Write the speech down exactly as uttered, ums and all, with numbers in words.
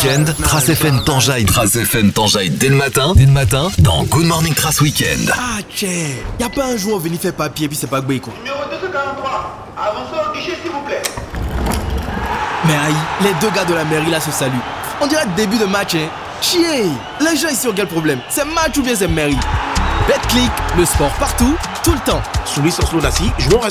week-end, Trace F M t'enjaille. Trace F M t'enjaille dès le matin. Dès le matin, dans Good Morning Trace Weekend. Ah, tchè, y'a pas un joueur venu faire papier puis c'est pas Gbé quoi. Numéro deux cent quarante-trois, avancez au guichet s'il vous plaît. Mais aïe, les deux gars de la mairie là se saluent. On dirait début de match, hein. Chier, les gens ici ont quel problème? C'est match ou bien c'est mairie? BetClick, le sport partout, tout le temps. Souris sans slow d'assis, jouons